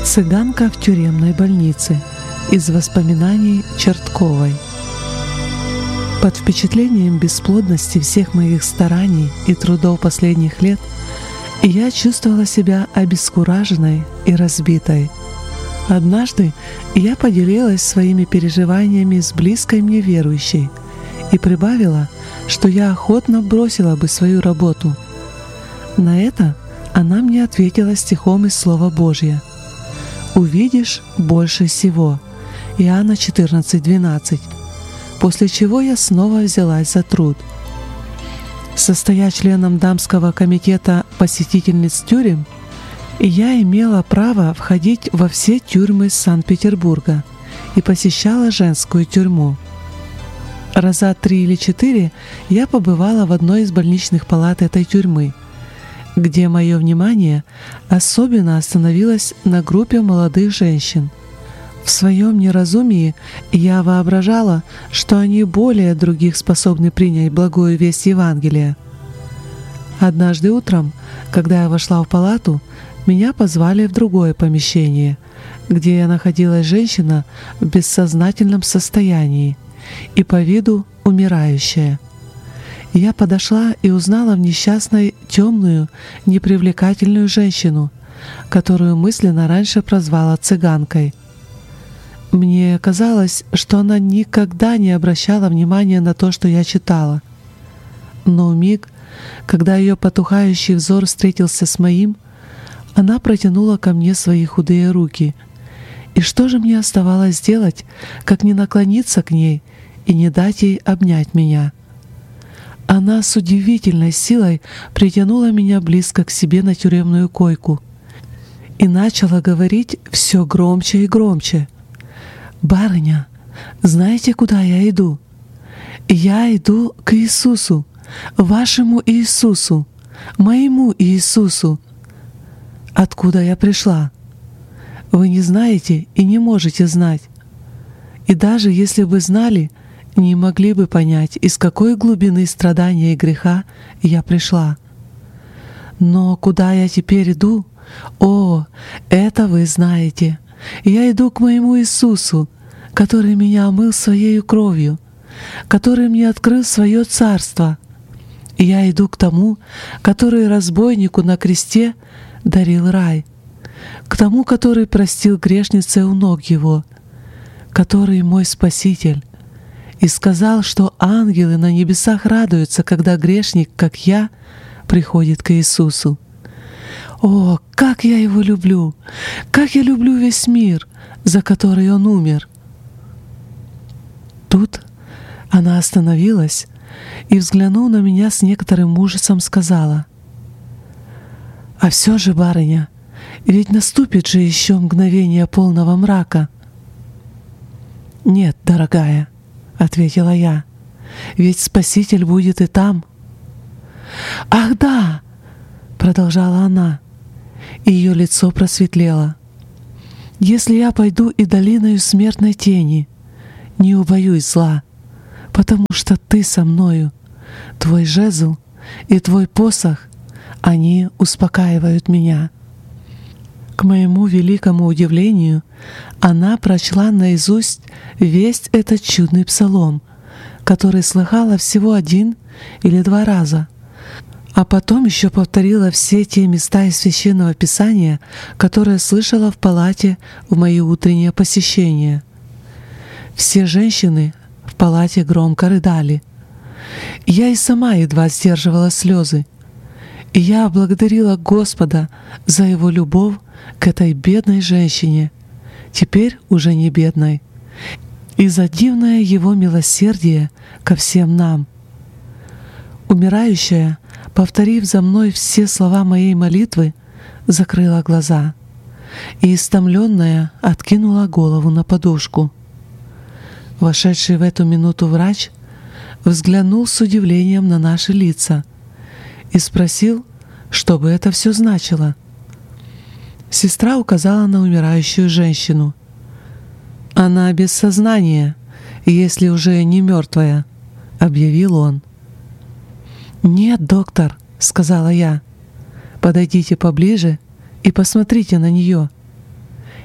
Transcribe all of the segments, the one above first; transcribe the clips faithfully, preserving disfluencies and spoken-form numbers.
Цыганка в тюремной больнице. Из воспоминаний Чертковой. Под впечатлением бесплодности всех моих стараний и трудов последних лет я чувствовала себя обескураженной и разбитой. Однажды я поделилась своими переживаниями с близкой мне верующей и прибавила, что я охотно бросила бы свою работу. На это она мне ответила стихом из Слова Божьего: «Увидишь больше всего». Иоанна четырнадцать двенадцать. После чего я снова взялась за труд. Состоя членом дамского комитета посетительниц тюрем, я имела право входить во все тюрьмы Санкт-Петербурга и посещала женскую тюрьму. Раза три или четыре я побывала в одной из больничных палат этой тюрьмы, где мое внимание особенно остановилось на группе молодых женщин. В своем неразумии я воображала, что они более других способны принять благую весть Евангелия. Однажды утром, когда я вошла в палату, меня позвали в другое помещение, где находилась женщина в бессознательном состоянии и по виду умирающая. Я подошла и узнала в несчастной темную, непривлекательную женщину, которую мысленно раньше прозвала цыганкой. Мне казалось, что она никогда не обращала внимания на то, что я читала. Но в миг, когда ее потухающий взор встретился с моим, она протянула ко мне свои худые руки. И что же мне оставалось делать, как не наклониться к ней и не дать ей обнять меня? Она с удивительной силой притянула меня близко к себе на тюремную койку и начала говорить все громче и громче: «Барыня, знаете, куда я иду? Я иду к Иисусу, вашему Иисусу, моему Иисусу. Откуда я пришла? Вы не знаете и не можете знать. И даже если бы знали, не могли бы понять, из какой глубины страдания и греха я пришла. Но куда я теперь иду? О, это вы знаете. Я иду к моему Иисусу, который меня омыл своей кровью, который мне открыл свое царство. Я иду к тому, который разбойнику на кресте дарил рай, к тому, который простил грешнице у ног его, который мой Спаситель, и сказал, что ангелы на небесах радуются, когда грешник, как я, приходит к Иисусу. О, как я его люблю! Как я люблю весь мир, за который он умер!» Тут она остановилась и, взглянув на меня с некоторым ужасом, сказала: «А все же, барыня, ведь наступит же еще мгновение полного мрака». «Нет, дорогая», — ответила я, — «ведь Спаситель будет и там». «Ах да!» — продолжала она, и ее лицо просветлело. «Если я пойду и долиною смертной тени, не убоюсь зла, потому что ты со мною, твой жезл и твой посох, они успокаивают меня». К моему великому удивлению, она прочла наизусть весь этот чудный псалом, который слыхала всего один или два раза, а потом еще повторила все те места из Священного Писания, которые слышала в палате в мои утренние посещения. Все женщины в палате громко рыдали. Я и сама едва сдерживала слезы. И я благодарила Господа за Его любовь к этой бедной женщине, теперь уже не бедной, и за дивное Его милосердие ко всем нам. Умирающая, повторив за мной все слова моей молитвы, закрыла глаза и, истомленная, откинула голову на подушку. Вошедший в эту минуту врач взглянул с удивлением на наши лица и спросил, что бы это все значило. Сестра указала на умирающую женщину. «Она без сознания, если уже не мертвая», — объявил он. «Нет, доктор», — сказала я, — «подойдите поближе и посмотрите на нее.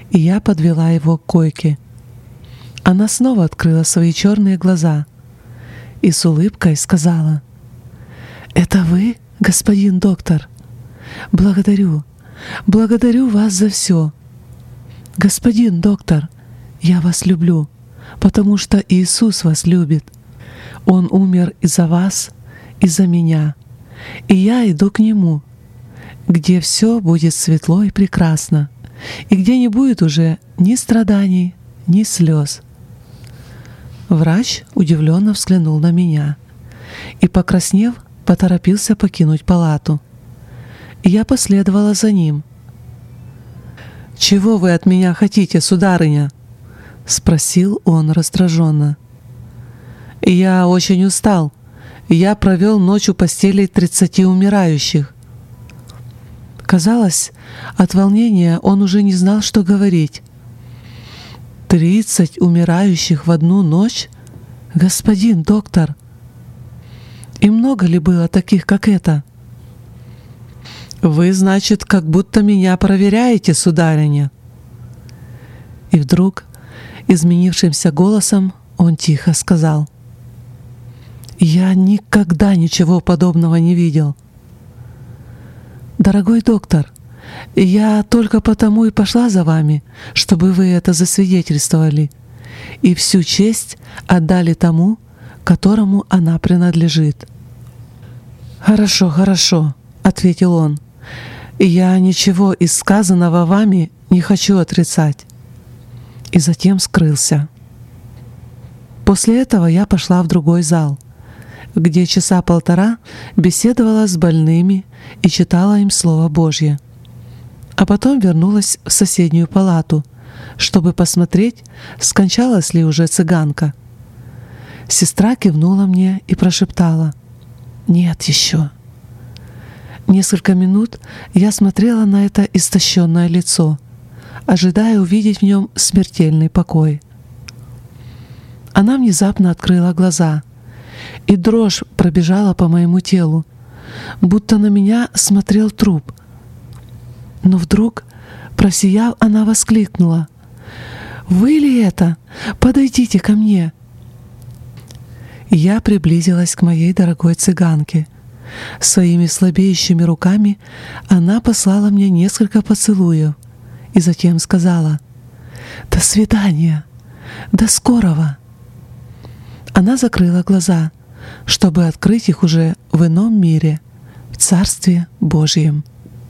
и я подвела его к койке. Она снова открыла свои черные глаза и с улыбкой сказала: «Это вы, господин доктор? Благодарю, благодарю вас за все. Господин доктор, я вас люблю, потому что Иисус вас любит. Он умер и за вас, и за меня, и я иду к Нему, где все будет светло и прекрасно, и где не будет уже ни страданий, ни слез». Врач удивленно взглянул на меня и, покраснев, поторопился покинуть палату. Я последовала за ним. «Чего вы от меня хотите, сударыня?» — спросил он раздраженно. «Я очень устал. Я провел ночь у постелей тридцати умирающих». Казалось, от волнения он уже не знал, что говорить. «Тридцать умирающих в одну ночь? Господин доктор! И много ли было таких, как это?» «Вы, значит, как будто меня проверяете, сударыня». И вдруг, изменившимся голосом, он тихо сказал: «Я никогда ничего подобного не видел. Дорогой доктор, я только потому и пошла за вами, чтобы вы это засвидетельствовали, и всю честь отдали тому, которому она принадлежит». «Хорошо, хорошо», — ответил он. «Я ничего из сказанного вами не хочу отрицать». И затем скрылся. После этого я пошла в другой зал, где часа полтора беседовала с больными и читала им Слово Божье. А потом вернулась в соседнюю палату, чтобы посмотреть, скончалась ли уже цыганка. Сестра кивнула мне и прошептала: «Нет еще». Несколько минут я смотрела на это истощенное лицо, ожидая увидеть в нем смертельный покой. Она внезапно открыла глаза, и дрожь пробежала по моему телу, будто на меня смотрел труп. Но вдруг, просияв, она воскликнула: «Вы ли это? Подойдите ко мне!» Я приблизилась к моей дорогой цыганке. Своими слабеющими руками она послала мне несколько поцелуев и затем сказала: «До свидания! До скорого!» Она закрыла глаза, чтобы открыть их уже в ином мире, в Царстве Божьем.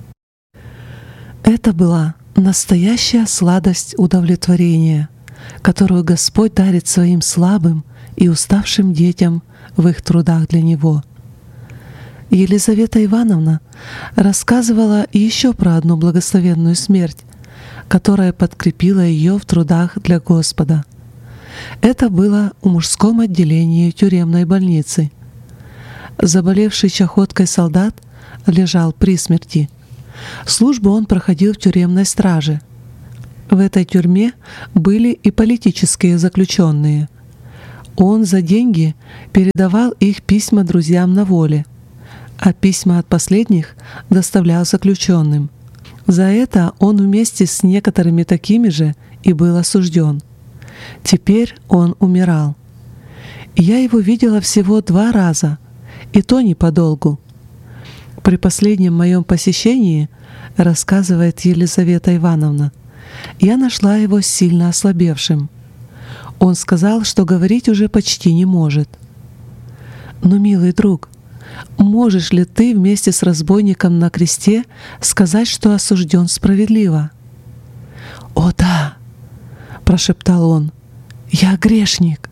Это была настоящая сладость удовлетворения, которую Господь дарит своим слабым и уставшим детям в их трудах для Него. Елизавета Ивановна рассказывала еще про одну благословенную смерть, которая подкрепила ее в трудах для Господа. Это было в мужском отделении тюремной больницы. Заболевший чахоткой солдат лежал при смерти. Службу он проходил в тюремной страже. В этой тюрьме были и политические заключенные. Он за деньги передавал их письма друзьям на воле, а письма от последних доставлял заключенным. За это он вместе с некоторыми такими же и был осужден. Теперь он умирал. Я его видела всего два раза, и то не подолгу. При последнем моем посещении, рассказывает Елизавета Ивановна, я нашла его сильно ослабевшим. Он сказал, что говорить уже почти не может. «Но, милый друг, можешь ли ты вместе с разбойником на кресте сказать, что осужден справедливо?» «О да!» — прошептал он. «Я грешник!»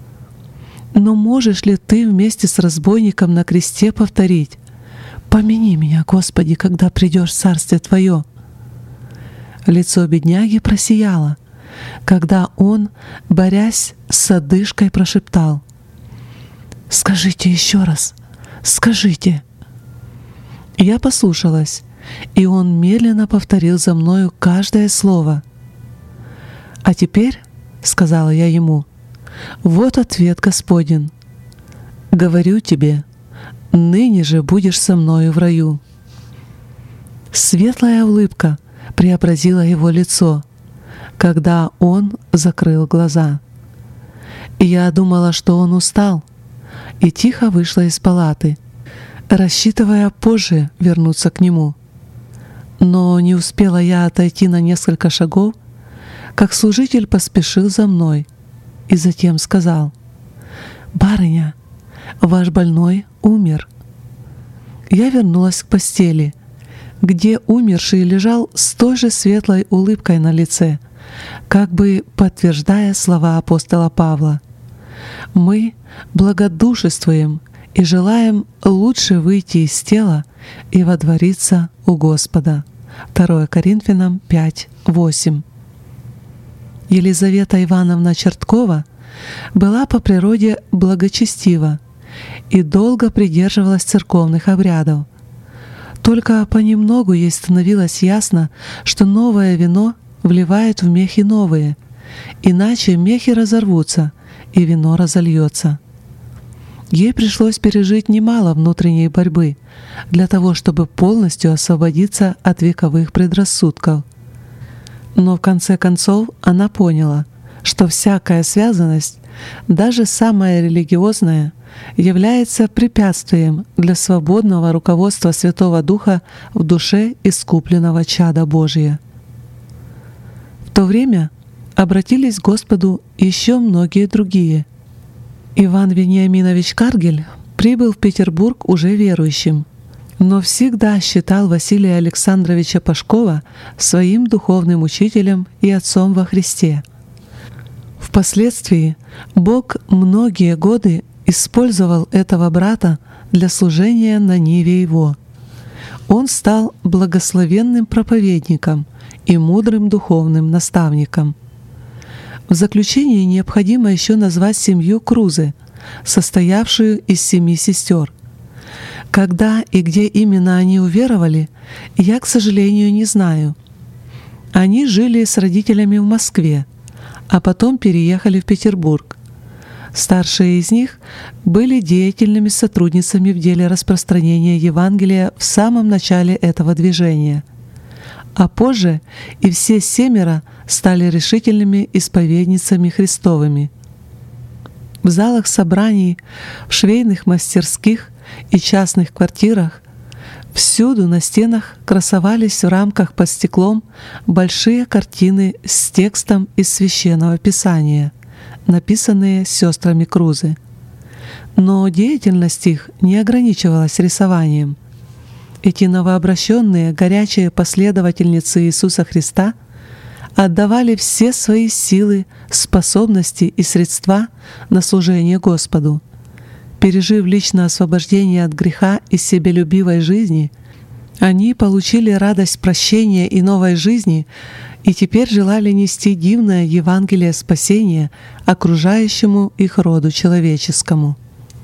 «Но можешь ли ты вместе с разбойником на кресте повторить: «Помяни меня, Господи, когда придешь в Царствие Твое»?» Лицо бедняги просияло, когда он, борясь с одышкой, прошептал: «Скажите еще раз, скажите». Я послушалась, и он медленно повторил за мною каждое слово. «А теперь, — сказала я ему, — вот ответ Господень. Говорю тебе, ныне же будешь со мною в раю». Светлая улыбка преобразила его лицо. когда он закрыл глаза. Я думала, что он устал, и тихо вышла из палаты, рассчитывая позже вернуться к нему. Но не успела я отойти на несколько шагов, как служитель поспешил за мной и затем сказал: «Барыня, ваш больной умер». Я вернулась к постели, где умерший лежал с той же светлой улыбкой на лице, как бы подтверждая слова апостола Павла: «Мы благодушествуем и желаем лучше выйти из тела и водвориться у Господа». второе Коринфянам пять восемь. Елизавета Ивановна Черткова была по природе благочестива и долго придерживалась церковных обрядов. Только понемногу ей становилось ясно, что новое вино вливает в мехи новые, иначе мехи разорвутся и вино разольется. Ей пришлось пережить немало внутренней борьбы для того, чтобы полностью освободиться от вековых предрассудков. Но в конце концов она поняла, что всякая связанность, даже самая религиозная, является препятствием для свободного руководства Святого Духа в душе искупленного чада Божия. В то время обратились к Господу еще многие другие. Иван Вениаминович Каргель прибыл в Петербург уже верующим, но всегда считал Василия Александровича Пашкова своим духовным учителем и отцом во Христе. Впоследствии Бог многие годы использовал этого брата для служения на ниве его. Он стал благословенным проповедником и мудрым духовным наставником. В заключение необходимо еще назвать семью Крузе, состоявшую из семи сестер. Когда и где именно они уверовали, я, к сожалению, не знаю. Они жили с родителями в Москве, а потом переехали в Петербург. Старшие из них были деятельными сотрудницами в деле распространения Евангелия в самом начале этого движения, а позже и все семеро стали решительными исповедницами Христовыми. В залах собраний, в швейных мастерских и частных квартирах всюду на стенах красовались в рамках под стеклом большие картины с текстом из Священного Писания, написанные сестрами Крузе. Но деятельность их не ограничивалась рисованием. Эти новообращенные горячие последовательницы Иисуса Христа отдавали все свои силы, способности и средства на служение Господу. Пережив личное освобождение от греха и себелюбивой жизни, они получили радость прощения и новой жизни и теперь желали нести дивное Евангелие спасения окружающему их роду человеческому.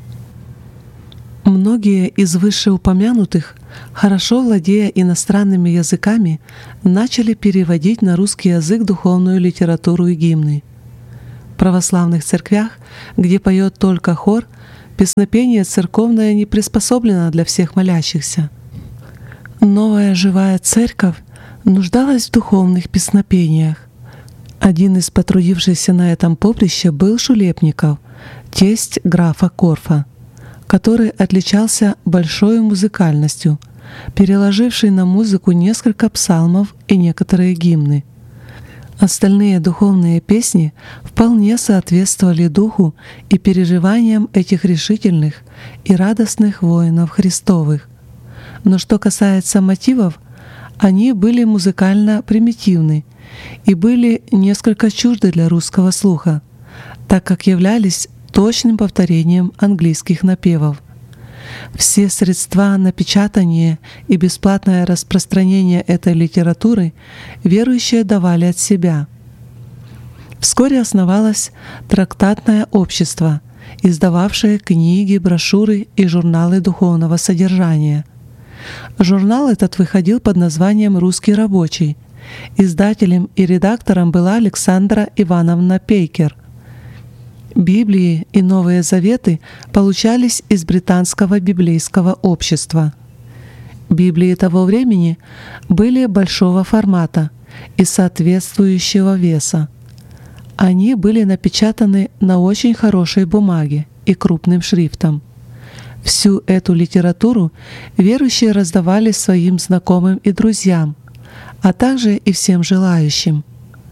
Многие из вышеупомянутых, хорошо владея иностранными языками, начали переводить на русский язык духовную литературу и гимны. В православных церквях, где поет только хор, песнопение церковное не приспособлено для всех молящихся. Новая живая церковь нуждалась в духовных песнопениях. Один из потрудившихся на этом поприще был Шулепников, тесть графа Корфа, который отличался большой музыкальностью, переложивший на музыку несколько псалмов и некоторые гимны. Остальные духовные песни вполне соответствовали духу и переживаниям этих решительных и радостных воинов Христовых. Но что касается мотивов, они были музыкально примитивны и были несколько чужды для русского слуха, так как являлись точным повторением английских напевов. Все средства напечатания и бесплатное распространение этой литературы верующие давали от себя. Вскоре основалось трактатное общество, издававшее книги, брошюры и журналы духовного содержания. Журнал этот выходил под названием «Русский рабочий». Издателем и редактором была Александра Ивановна Пейкер. Библии и Новые Заветы получались из британского библейского общества. Библии того времени были большого формата и соответствующего веса. Они были напечатаны на очень хорошей бумаге и крупным шрифтом. Всю эту литературу верующие раздавали своим знакомым и друзьям, а также и всем желающим.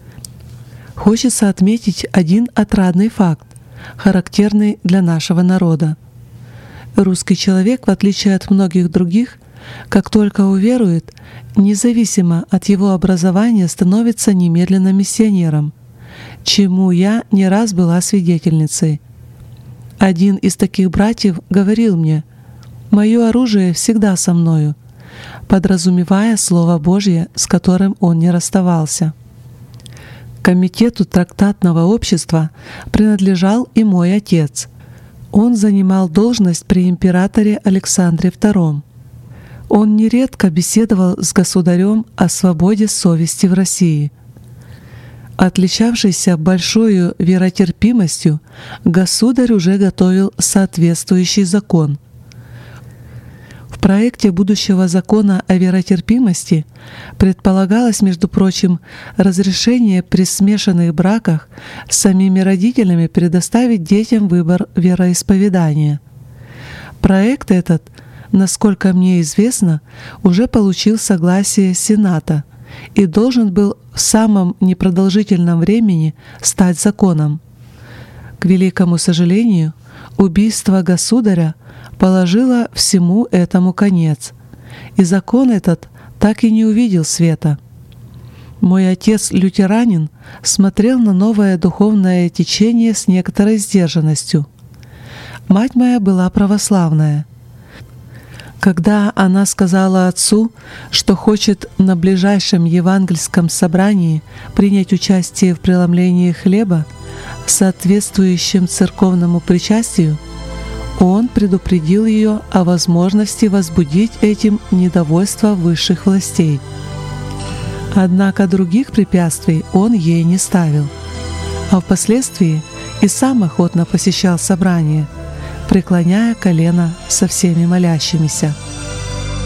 Хочется отметить один отрадный факт, характерный для нашего народа. Русский человек, в отличие от многих других, как только уверует, независимо от его образования, становится немедленно миссионером, чему я не раз была свидетельницей. Один из таких братьев говорил мне: «Мое оружие всегда со мною», подразумевая Слово Божье, с которым он не расставался. Комитету трактатного общества принадлежал и мой отец. Он занимал должность при императоре Александре втором. Он нередко беседовал с государем о свободе совести в России. Отличавшийся большой веротерпимостью, государь уже готовил соответствующий закон. В проекте будущего закона о веротерпимости предполагалось, между прочим, разрешение при смешанных браках с самими родителями предоставить детям выбор вероисповедания. Проект этот, насколько мне известно, уже получил согласие Сената и должен был в самом непродолжительном времени стать законом. К великому сожалению, убийство государя положило всему этому конец, и закон этот так и не увидел света. Мой отец, лютеранин, смотрел на новое духовное течение с некоторой сдержанностью. Мать моя была православная. Когда она сказала отцу, что хочет на ближайшем евангельском собрании принять участие в преломлении хлеба, соответствующем церковному причастию, он предупредил ее о возможности возбудить этим недовольство высших властей. Однако других препятствий он ей не ставил, а впоследствии и сам охотно посещал собрания, преклоняя колено со всеми молящимися.